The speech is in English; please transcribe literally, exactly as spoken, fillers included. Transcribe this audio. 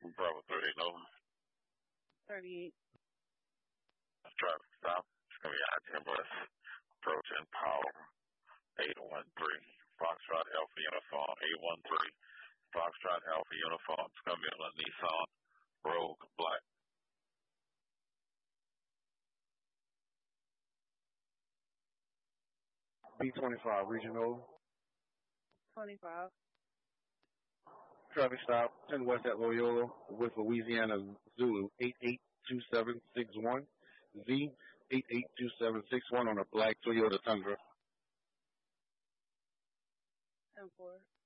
Bravo thirty-eight, no. thirty-eight. Traffic stop. It's going to be I ten bus approaching Powell eight one three. Foxtrot Alpha Uniform eight one three. Foxtrot Alpha Uniform. It's going to be on a Nissan Rogue Black. B twenty-five Regional. twenty-five. Traffic stop ten West at Loyola with Louisiana Zulu eight eight two seven six one. Z eight eight two seven six one on a black Toyota Tundra. ten four.